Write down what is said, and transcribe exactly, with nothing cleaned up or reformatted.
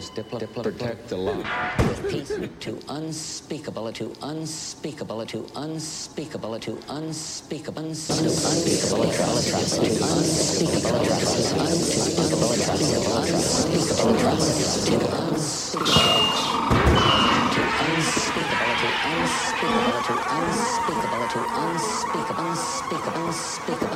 diplomas, diplo, diplo, protect the line. With peace to unspeakable, to unspeakable, to unspeakable, to unspeakable, unspeakable atrocities, to unspeakable atrocities, unspeakable atrocities, unspeakable atrocities, to unspeakable, to unspeakable, to unspeakable, to unspeakable, to unspeakable, unspeakable, unspeakable.